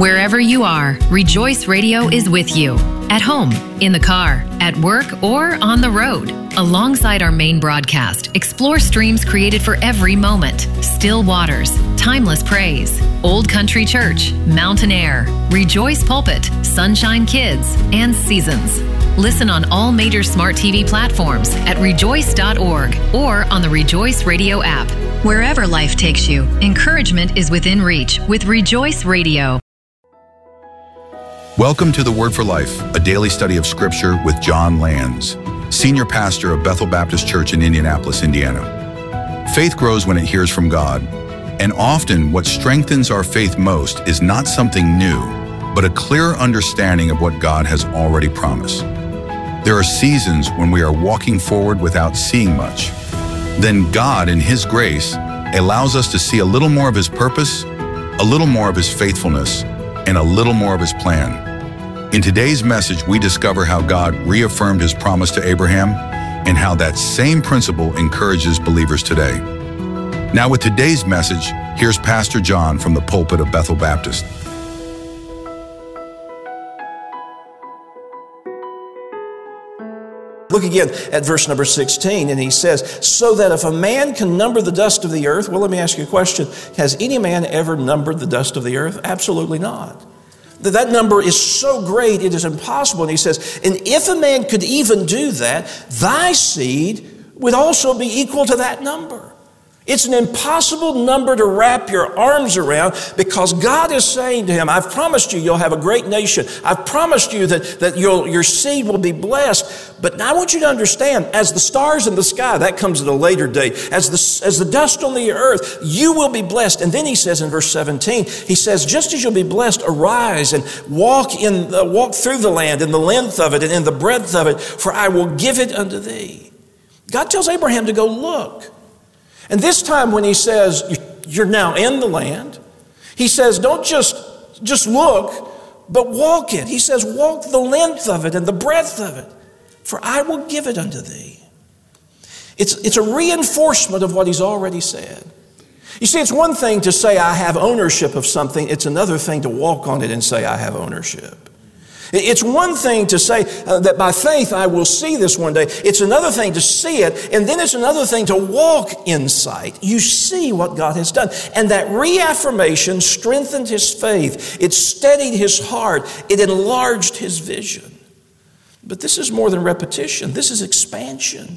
Wherever you are, Rejoice Radio is with you. At home, in the car, at work, or on the road. Alongside our main broadcast, explore streams created for every moment. Still Waters, Timeless Praise, Old Country Church, Mountain Air, Rejoice Pulpit, Sunshine Kids, and Seasons. Listen on all major smart TV platforms at rejoice.org or on the Rejoice Radio app. Wherever life takes you, encouragement is within reach with Rejoice Radio. Welcome to The Word for Life, a daily study of Scripture with John Lands, Senior Pastor of Bethel Baptist Church in Indianapolis, Indiana. Faith grows when it hears from God, and often what strengthens our faith most is not something new, but a clear understanding of what God has already promised. There are seasons when we are walking forward without seeing much. Then God, in His grace, allows us to see a little more of His purpose, a little more of His faithfulness, and a little more of His plan. In today's message, we discover how God reaffirmed His promise to Abraham and how that same principle encourages believers today. Now with today's message, here's Pastor John from the pulpit of Bethel Baptist. Look again at verse number 16, and he says, so that if a man can number the dust of the earth, well, let me ask you a question. Has any man ever numbered the dust of the earth? Absolutely not. That number is so great, it is impossible. And he says, and if a man could even do that, thy seed would also be equal to that number. It's an impossible number to wrap your arms around because God is saying to him, I've promised you you'll have a great nation. I've promised you that your seed will be blessed. But now I want you to understand, as the stars in the sky, that comes at a later date, as the dust on the earth, you will be blessed. And then he says in verse 17, he says, just as you'll be blessed, arise and walk through the land in the length of it and in the breadth of it, for I will give it unto thee. God tells Abraham to go look. And this time when he says, you're now in the land, he says, don't just look, but walk it. He says, walk the length of it and the breadth of it, for I will give it unto thee. It's a reinforcement of what he's already said. You see, it's one thing to say I have ownership of something. It's another thing to walk on it and say I have ownership. It's one thing to say that by faith I will see this one day. It's another thing to see it, and then it's another thing to walk in sight. You see what God has done. And that reaffirmation strengthened his faith. It steadied his heart. It enlarged his vision. But this is more than repetition. This is expansion.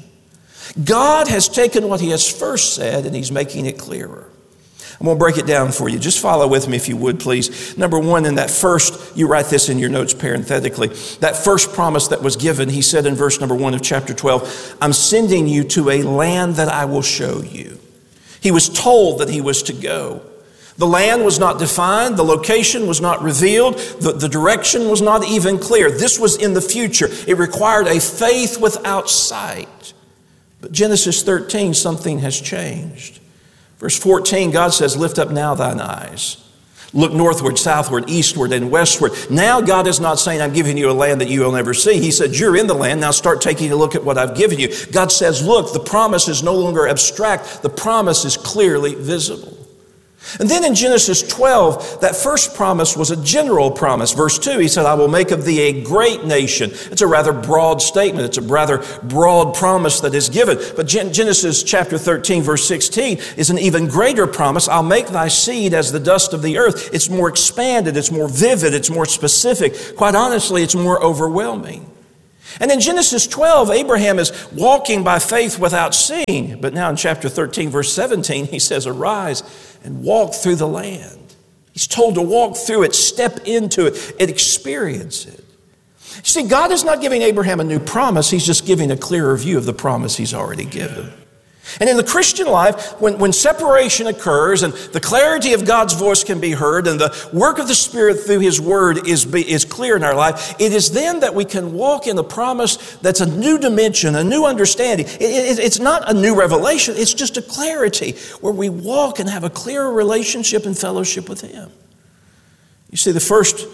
God has taken what he has first said, and he's making it clearer. I'm going to break it down for you. Just follow with me if you would, please. Number one, in that first, you write this in your notes parenthetically, that first promise that was given, he said in verse number 1 of chapter 12, I'm sending you to a land that I will show you. He was told that he was to go. The land was not defined. The location was not revealed. The direction was not even clear. This was in the future. It required a faith without sight. But Genesis 13, something has changed. Verse 14, God says, lift up now thine eyes. Look northward, southward, eastward, and westward. Now God is not saying, I'm giving you a land that you will never see. He said, you're in the land. Now start taking a look at what I've given you. God says, look, the promise is no longer abstract. The promise is clearly visible. And then in Genesis 12, that first promise was a general promise. Verse 2, he said, I will make of thee a great nation. It's a rather broad statement. It's a rather broad promise that is given. But Genesis chapter 13, verse 16 is an even greater promise. I'll make thy seed as the dust of the earth. It's more expanded. It's more vivid. It's more specific. Quite honestly, it's more overwhelming. And in Genesis 12, Abraham is walking by faith without seeing. But now in chapter 13, verse 17, he says, arise and walk through the land. He's told to walk through it, step into it, and experience it. You see, God is not giving Abraham a new promise. He's just giving a clearer view of the promise he's already given. And in the Christian life, when separation occurs and the clarity of God's voice can be heard and the work of the Spirit through his word is clear in our life, it is then that we can walk in the promise that's a new dimension, a new understanding. It's not a new revelation. It's just a clarity where we walk and have a clearer relationship and fellowship with him. You see, the first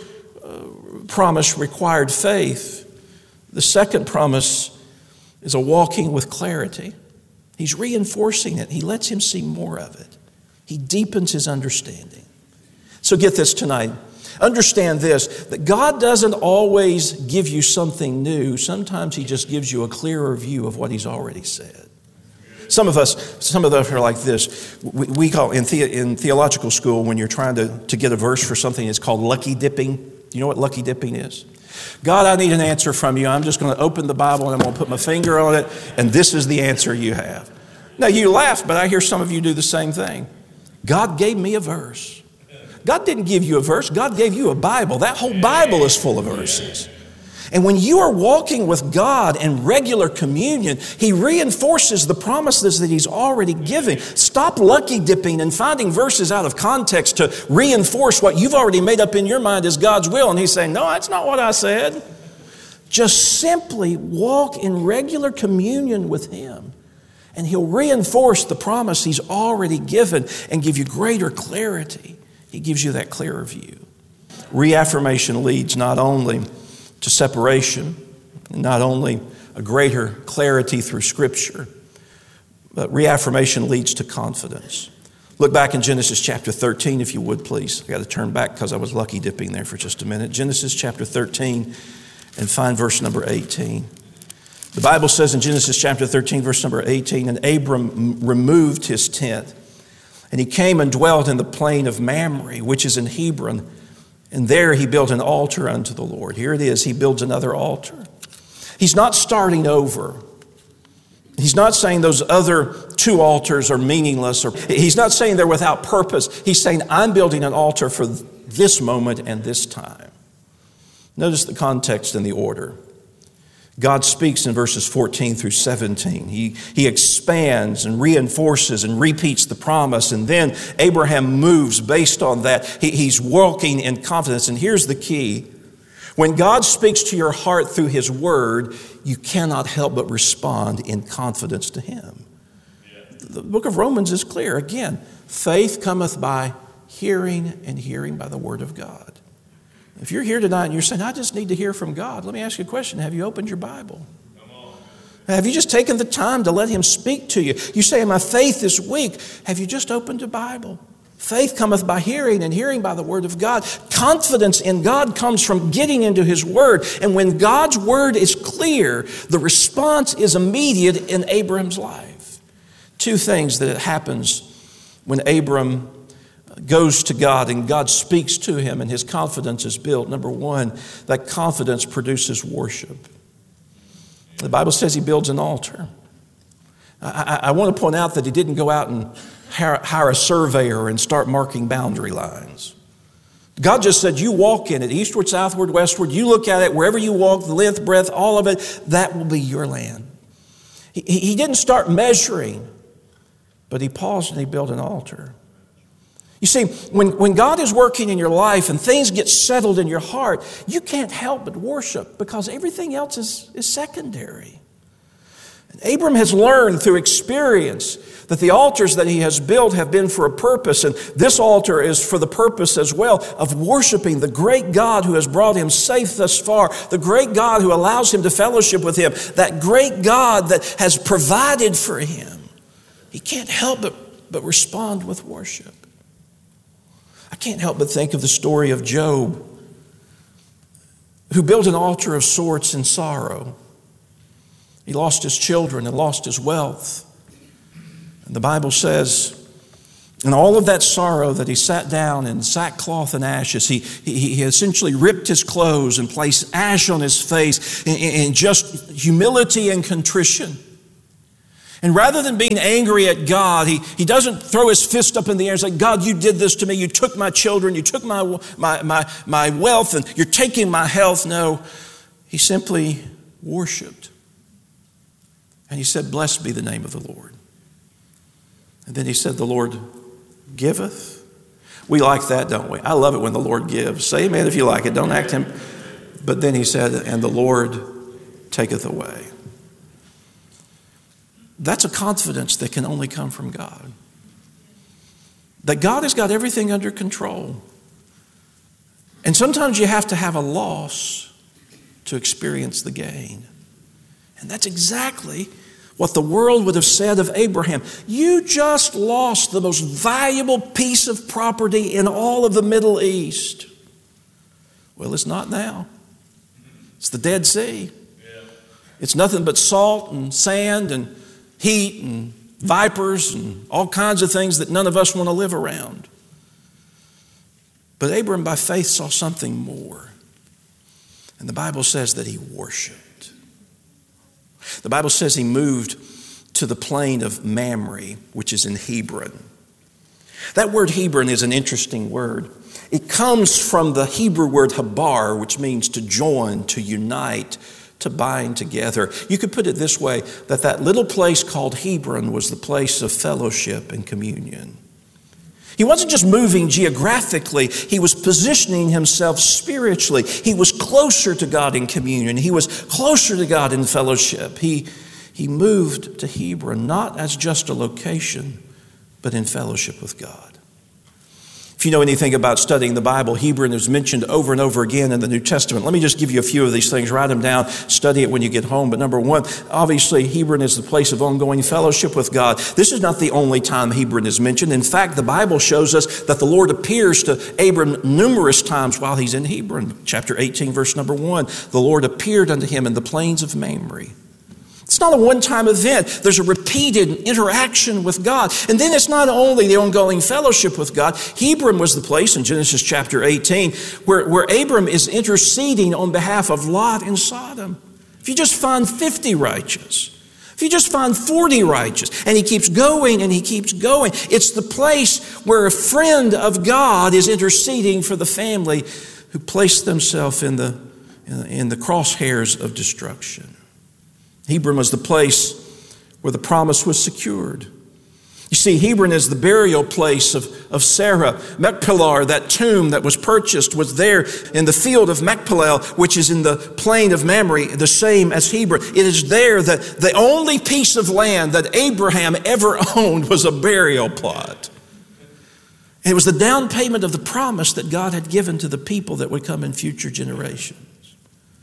promise required faith. The second promise is a walking with clarity. He's reinforcing it. He lets him see more of it. He deepens his understanding. So get this tonight. Understand this, that God doesn't always give you something new. Sometimes He just gives you a clearer view of what He's already said. Some of us are like this. We call, in theological school, when you're trying to get a verse for something, it's called lucky dipping. You know what lucky dipping is? God, I need an answer from you. I'm just going to open the Bible and I'm going to put my finger on it, and this is the answer you have. Now, you laugh, but I hear some of you do the same thing. God gave me a verse. God didn't give you a verse. God gave you a Bible. That whole Bible is full of verses. And when you are walking with God in regular communion, He reinforces the promises that He's already giving. Stop lucky dipping and finding verses out of context to reinforce what you've already made up in your mind is God's will. And He's saying, no, that's not what I said. Just simply walk in regular communion with Him, and He'll reinforce the promise He's already given and give you greater clarity. He gives you that clearer view. Reaffirmation leads not only to separation, not only a greater clarity through Scripture, but reaffirmation leads to confidence. Look back in Genesis chapter 13, if you would, please. I've got to turn back because I was lucky dipping there for just a minute. Genesis chapter 13, and find verse number 18. The Bible says in Genesis chapter 13, verse number 18, and Abram removed his tent, and he came and dwelt in the plain of Mamre, which is in Hebron, and there he built an altar unto the Lord. Here it is, he builds another altar. He's not starting over. He's not saying those other two altars are meaningless, or he's not saying they're without purpose. He's saying, I'm building an altar for this moment and this time. Notice the context and the order. God speaks in verses 14 through 17. He expands and reinforces and repeats the promise. And then Abraham moves based on that. He's walking in confidence. And here's the key. When God speaks to your heart through His word, you cannot help but respond in confidence to Him. The book of Romans is clear. Again, faith cometh by hearing, and hearing by the word of God. If you're here tonight and you're saying, I just need to hear from God, let me ask you a question. Have you opened your Bible? Have you just taken the time to let Him speak to you? You say, my faith is weak. Have you just opened your Bible? Faith cometh by hearing, and hearing by the word of God. Confidence in God comes from getting into His word. And when God's word is clear, the response is immediate in Abram's life. Two things that happens when Abram goes to God and God speaks to him and his confidence is built. Number one, that confidence produces worship. The Bible says he builds an altar. I want to point out that he didn't go out and hire a surveyor and start marking boundary lines. God just said, you walk in it, eastward, southward, westward. You look at it, wherever you walk, the length, breadth, all of it, that will be your land. He didn't start measuring, but he paused and he built an altar. You see, when God is working in your life and things get settled in your heart, you can't help but worship because everything else is secondary. And Abram has learned through experience that the altars that he has built have been for a purpose, and this altar is for the purpose as well of worshiping the great God who has brought him safe thus far, the great God who allows him to fellowship with him, that great God that has provided for him. He can't help but respond with worship. I can't help but think of the story of Job, who built an altar of sorts in sorrow. He lost his children and lost his wealth. And the Bible says, in all of that sorrow that he sat down in sackcloth and ashes, he essentially ripped his clothes and placed ash on his face in just humility and contrition. And rather than being angry at God, he doesn't throw his fist up in the air and say, God, you did this to me. You took my children. You took my wealth, and you're taking my health. No, he simply worshiped. And he said, blessed be the name of the Lord. And then he said, the Lord giveth. We like that, don't we? I love it when the Lord gives. Say amen if you like it. Don't act him. But then he said, and the Lord taketh away. That's a confidence that can only come from God. That God has got everything under control. And sometimes you have to have a loss to experience the gain. And that's exactly what the world would have said of Abraham. You just lost the most valuable piece of property in all of the Middle East. Well, it's not now. It's the Dead Sea. It's nothing but salt and sand and heat and vipers and all kinds of things that none of us want to live around. But Abram, by faith, saw something more. And the Bible says that he worshiped. The Bible says he moved to the plain of Mamre, which is in Hebron. That word Hebron is an interesting word. It comes from the Hebrew word habar, which means to join, to unite, to bind together. You could put it this way, that little place called Hebron was the place of fellowship and communion. He wasn't just moving geographically, he was positioning himself spiritually. He was closer to God in communion. He was closer to God in fellowship. He moved to Hebron, not as just a location, but in fellowship with God. If you know anything about studying the Bible, Hebron is mentioned over and over again in the New Testament. Let me just give you a few of these things. Write them down. Study it when you get home. But number one, obviously, Hebron is the place of ongoing fellowship with God. This is not the only time Hebron is mentioned. In fact, the Bible shows us that the Lord appears to Abram numerous times while he's in Hebron. Chapter 18, verse number 1, the Lord appeared unto him in the plains of Mamre. It's not a one-time event. There's a repeated interaction with God. And then it's not only the ongoing fellowship with God. Hebron was the place in Genesis chapter 18 where Abram is interceding on behalf of Lot and Sodom. If you just find 50 righteous, if you just find 40 righteous, and he keeps going and he keeps going, it's the place where a friend of God is interceding for the family who placed themselves in the crosshairs of destruction. Hebron was the place where the promise was secured. You see, Hebron is the burial place of Sarah. Machpelah, that tomb that was purchased, was there in the field of Machpelah, which is in the plain of Mamre, the same as Hebron. It is there that the only piece of land that Abraham ever owned was a burial plot. And it was the down payment of the promise that God had given to the people that would come in future generations.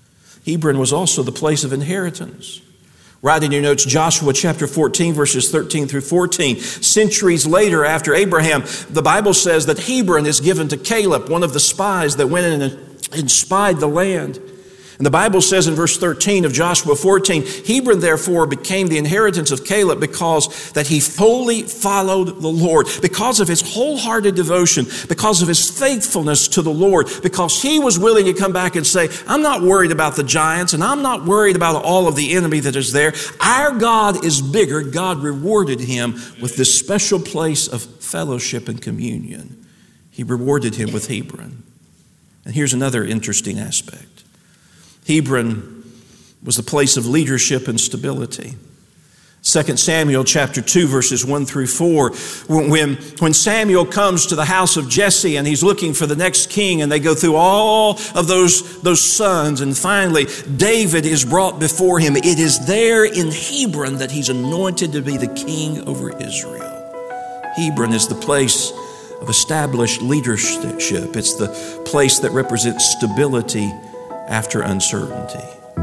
Hebron was also the place of inheritance. Write in your notes Joshua chapter 14, verses 13 through 14. Centuries later, after Abraham, the Bible says that Hebron is given to Caleb, one of the spies that went in and spied the land. And the Bible says in verse 13 of Joshua 14, Hebron therefore became the inheritance of Caleb because that he fully followed the Lord, because of his wholehearted devotion, because of his faithfulness to the Lord, because he was willing to come back and say, I'm not worried about the giants and I'm not worried about all of the enemy that is there. Our God is bigger. God rewarded him with this special place of fellowship and communion. He rewarded him with Hebron. And here's another interesting aspect. Hebron was the place of leadership and stability. 2 Samuel chapter 2, verses 1 through 4, when Samuel comes to the house of Jesse and he's looking for the next king, and they go through all of those sons, and finally David is brought before him. It is there in Hebron that he's anointed to be the king over Israel. Hebron is the place of established leadership. It's the place that represents stability after uncertainty.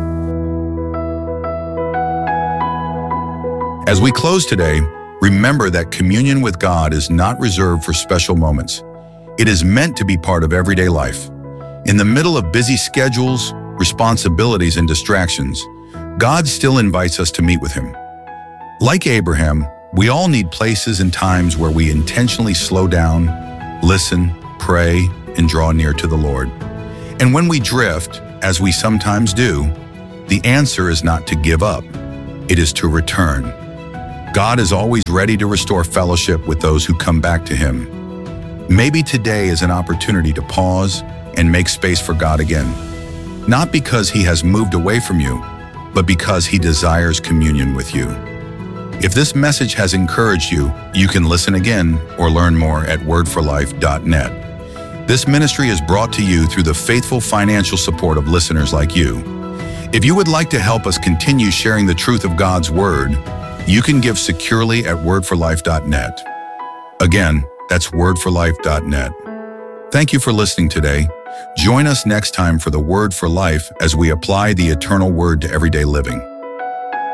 As we close today, remember that communion with God is not reserved for special moments. It is meant to be part of everyday life. In the middle of busy schedules, responsibilities, and distractions, God still invites us to meet with Him. Like Abraham, we all need places and times where we intentionally slow down, listen, pray, and draw near to the Lord. And when we drift, as we sometimes do, the answer is not to give up. It is to return. God is always ready to restore fellowship with those who come back to Him. Maybe today is an opportunity to pause and make space for God again. Not because He has moved away from you, but because He desires communion with you. If this message has encouraged you, you can listen again or learn more at wordforlife.net. This ministry is brought to you through the faithful financial support of listeners like you. If you would like to help us continue sharing the truth of God's Word, you can give securely at wordforlife.net. Again, that's wordforlife.net. Thank you for listening today. Join us next time for the Word for Life as we apply the eternal Word to everyday living.